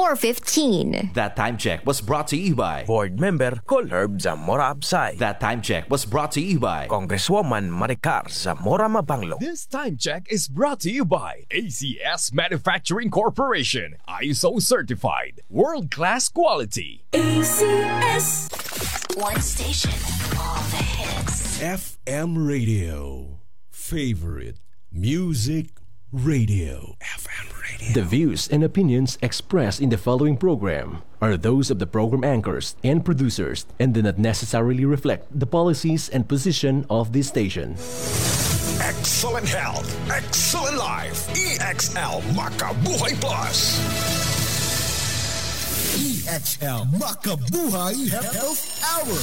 4:15. That time check was brought to you by Board Member Colherb Zamora Absay. That time check was brought to you by Congresswoman Maricar Zamora Mabanglo. This time check is brought to you by ACS Manufacturing Corporation. ISO certified. World-class quality. ACS. One station, all the hits. FM Radio. Favorite music radio. FM Radio. The views and opinions expressed in the following program are those of the program anchors and producers and do not necessarily reflect the policies and position of this station. Excellent health, excellent life. EXL Makabuhay Plus. EXL Makabuhay Health Hour.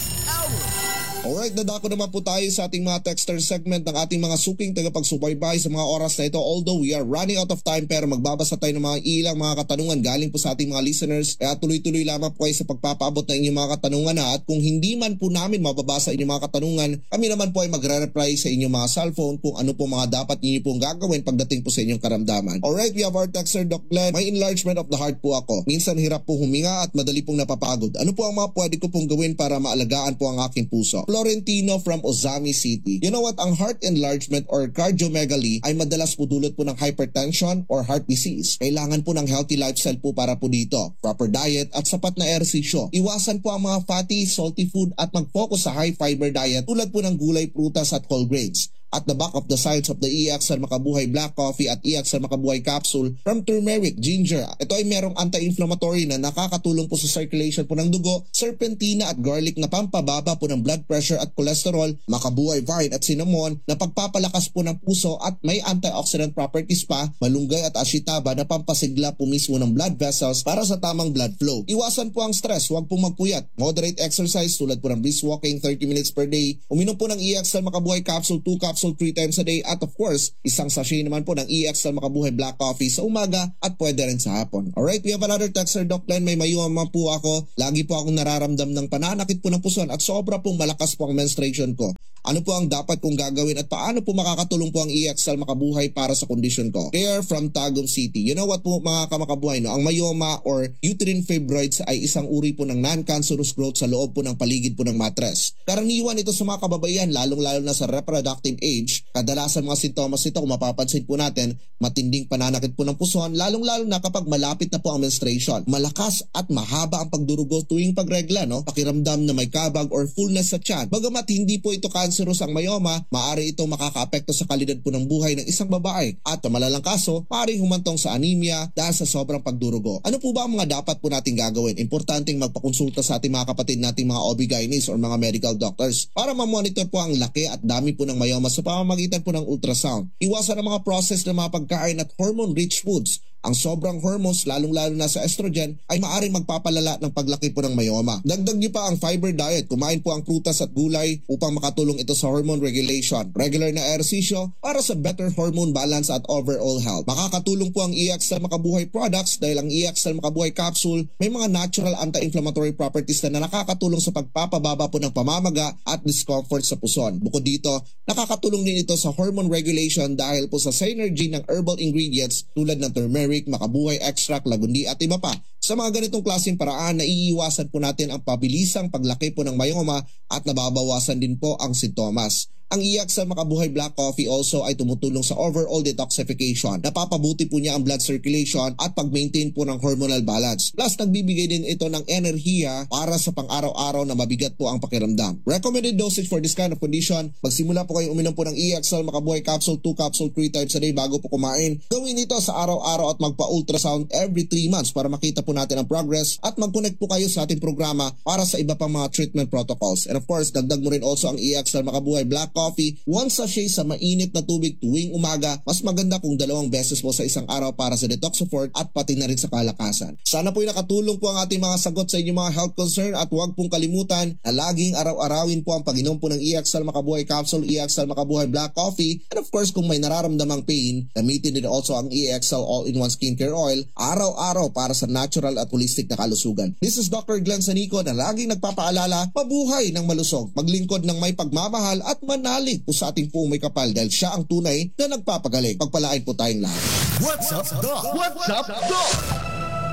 Alright, dadako naman po tayo sa ating mga texter segment ng ating mga suking tagapagsubaybay sa mga oras na ito. Although we are running out of time, pero magbabasa tayo ng mga ilang mga katanungan galing po sa ating mga listeners. Kaya tuloy-tuloy lamang po kayo sa pagpapaabot ng inyong mga katanungan at kung hindi man po namin mababasa inyong mga katanungan, kami naman po ay magre-reply sa inyong mga cellphone kung ano po mga dapat ninyo pong gagawin pagdating po sa inyong karamdaman. Alright, we have our texter, Doc Glenn. May enlargement of the heart po ako. Minsan hirap po huminga at madali pong napapagod. Ano po ang mga pwede ko pong gawin para maalagaan po ang aking puso? Florentino from Ozami City. You know what? Ang heart enlargement or cardiomegaly ay madalas po dulot po ng hypertension or heart disease. Kailangan po ng healthy lifestyle po para po dito. Proper diet at sapat na ehersisyo. Iwasan po ang mga fatty, salty food at mag-focus sa high fiber diet tulad po ng gulay, prutas at whole grains. At the back of the sides of the EXL Makabuhay Black Coffee at EXL Makabuhay Capsule from turmeric, ginger. Ito ay merong anti-inflammatory na nakakatulong po sa circulation po ng dugo, serpentina at garlic na pampababa po ng blood pressure at cholesterol, Makabuhay Vine at cinnamon na pagpapalakas po ng puso at may antioxidant properties pa, malunggay at ashitaba na pampasigla po mismo ng blood vessels para sa tamang blood flow. Iwasan po ang stress, huwag pong magpuyat. Moderate exercise tulad po ng brisk walking 30 minutes per day. Uminom po ng EXL Makabuhay Capsule 2 capsule 3 times a day at of course, isang sachet naman po ng EXL Makabuhay Black Coffee sa umaga at pwede rin sa hapon. Alright, we have another texter, Doc Glenn. May mayuma po ako. Lagi po akong nararamdam ng pananakit po ng puson at sobra pong malakas po ang menstruation ko. Ano po ang dapat kong gagawin at paano po makakatulong po ang EXL Makabuhay para sa kondisyon ko? Care from Tagum City. You know what po mga kamakabuhay, no? Ang mayoma or uterine fibroids ay isang uri po ng non-cancerous growth sa loob po ng paligid po ng matres. Karaniwan ito sa mga kababaihan, lalong-lalo na sa reproductive age. Kadalasan mga sintomas nito, kung mapapansin po natin, matinding pananakit po ng puson, lalong-lalo na kapag malapit na po ang menstruation. Malakas at mahaba ang pagdurugo tuwing pagregla, no? Pakiramdam na may kabag or fullness sa tiyan. Bagamat hindi po ito cancerous ang mayoma, maaari itong makakaapekto sa kalidad po ng buhay ng isang babae at malalang kaso, maaaring humantong sa anemia dahil sa sobrang pagdurugo. Ano po ba ang mga dapat po nating gagawin? Importanteng magpakonsulta sa ating mga kapatid nating mga OB-GYNs or mga medical doctors para ma-monitor po ang laki at dami po ng mayoma sa pamamagitan po ng ultrasound. Iwasan ang mga process ng mga pagkain at hormone-rich foods. Ang sobrang hormones, lalong-lalo na sa estrogen, ay maaaring magpapalala ng paglaki po ng mayoma. Dagdag niyo pa ang fiber diet. Kumain po ang prutas at gulay upang makatulong ito sa hormone regulation. Regular na ehersisyo para sa better hormone balance at overall health. Makakatulong po ang EXL Makabuhay products dahil ang EXL Makabuhay capsule may mga natural anti-inflammatory properties na nakakatulong sa pagpapababa po ng pamamaga at discomfort sa puson. Bukod dito, nakakatulong din ito sa hormone regulation dahil po sa synergy ng herbal ingredients tulad ng turmeric, Makabuhay extract, lagundi at iba pa. Sa mga ganitong klaseng paraan, naiiwasan po natin ang pabilisang paglaki po ng mayoma at nababawasan din po ang sintomas. Ang EXL Makabuhay Black Coffee also ay tumutulong sa overall detoxification. Napapabuti po niya ang blood circulation at pag-maintain po ng hormonal balance. Plus, nagbibigay din ito ng enerhiya para sa pang-araw-araw na mabigat po ang pakiramdam. Recommended dosage for this kind of condition, magsimula po kayong uminom po ng EXL Makabuhay Capsule 2 capsule 3 times a day bago po kumain. Gawin ito sa araw-araw at magpa-ultrasound every 3 months para makita po natin ang progress at mag-connect po kayo sa ating programa para sa iba pang mga treatment protocols. And of course, dagdag mo rin also ang EXL Makabuhay Black Coffee, one sachet sa mainit na tubig tuwing umaga. Mas maganda kung 2 beses mo sa isang araw para sa detox support at pati na rin sa kalakasan. Sana po'y nakatulong po ang ating mga sagot sa inyong mga health concern at huwag pong kalimutan na laging araw-arawin po ang pag-inom po ng EXL Makabuhay Capsule, EXL Makabuhay Black Coffee, and of course kung may nararamdamang pain, gamitin din also ang EXL All-in-One Skincare Oil araw-araw para sa natural at holistic na kalusugan. This is Dr. Glenn Sanico na laging nagpapaalala, mabuhay ng malusog, maglingkod ng may pagmamahal at manalig po sa ating puong may kapal dahil siya ang tunay na nagpapagaling. Pagpalain po tayong lahat. What's up, Doc? What's up, Doc?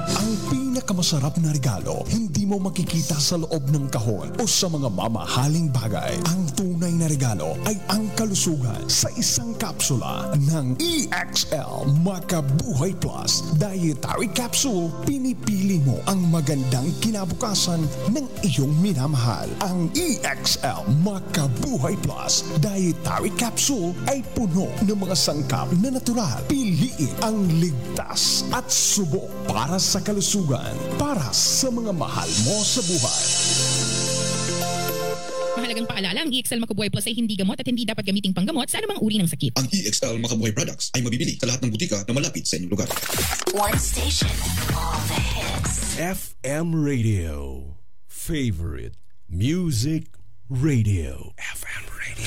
Ang pinakamasarap na regalo, hindi mo makikita sa loob ng kahon o sa mga mamahaling bagay. Ang tunay na regalo ay ang kalusugan sa isang kapsula ng EXL Makabuhay Plus Dietary Capsule. Pinipili mo ang magandang kinabukasan ng iyong minamahal. Ang EXL Makabuhay Plus Dietary Capsule ay puno ng mga sangkap na natural. Piliin ang ligtas at subok para sa kalusugan, para sa mga mahal mo sa buhay. Mahalagang paalala, ang EXL Makabuhay Plus ay hindi gamot at hindi dapat gamiting panggamot sa anumang uri ng sakit. Ang EXL Makabuhay products ay mabibili sa lahat ng butika na malapit sa inyong lugar. One station, all the hits. FM Radio. Favorite Music Radio. FM Radio.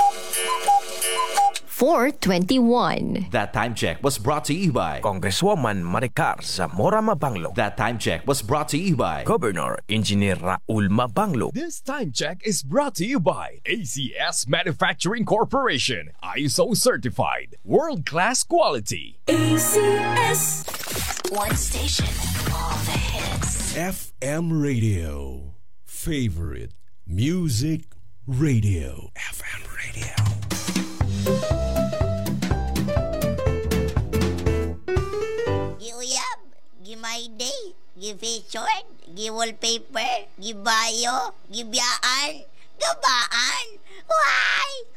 4:21. That time check was brought to you by Congresswoman Maricar Zamora Mabanglo. That time check was brought to you by Governor Engineer Raul Mabanglo. This time check is brought to you by ACS Manufacturing Corporation. ISO certified. World-class quality. ACS. One station, all the hits. FM Radio. Favorite Music Radio. FM Radio. Giuyab, gimayday, gifeatured, giwallpaper, gibayo, gibiyaan, gabaan. Why?